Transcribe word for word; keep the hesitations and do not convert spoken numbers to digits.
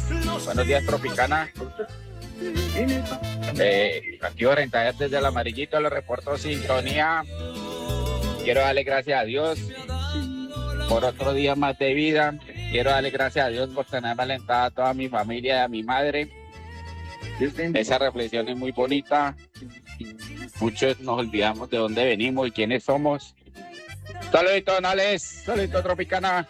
Buenos días, Tropicana. Eh, aquí Oriental desde el Amarillito, le reporto sintonía. Quiero darle gracias a Dios por otro día más de vida. Quiero darle gracias a Dios por tenerme alentada a toda mi familia y a mi madre. Esa reflexión es muy bonita. Muchos nos olvidamos de dónde venimos y quiénes somos. Saluditos, Nales. Saluditos, Tropicana.